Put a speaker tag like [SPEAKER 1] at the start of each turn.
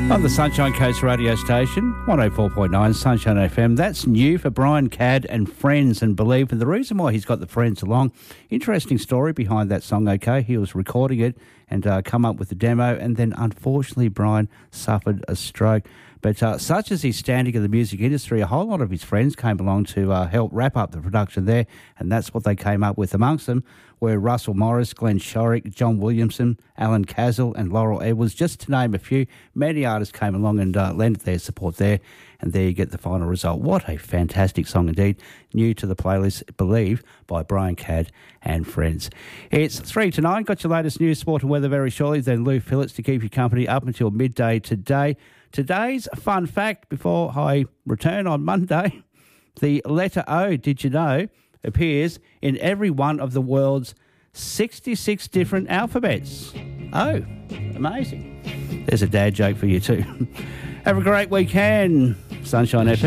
[SPEAKER 1] On the Sunshine Coast radio station, 104.9 Sunshine FM. That's new for Brian Cadd and Friends and Believe. And the reason why he's got the Friends along, interesting story behind that song, okay? He was recording it and come up with the demo, and then unfortunately Brian suffered a stroke. But such as his standing in the music industry, a whole lot of his friends came along to help wrap up the production there, and that's what they came up with. Amongst them were Russell Morris, Glenn Shorrock, John Williamson, Alan Castle and Laurel Edwards, just to name a few. Many artists came along and lent their support there, and there you get the final result. What a fantastic song indeed. New to the playlist, Believe, by Brian Cadd and Friends. It's 3 to 9. Got your latest news, sport and weather very shortly. Then Lou Phillips to keep you company up until midday today. Today's fun fact before I return on Monday, the letter O, did you know, appears in every one of the world's 66 different alphabets. Oh, amazing. There's a dad joke for you too. Have a great weekend, Sunshine FM.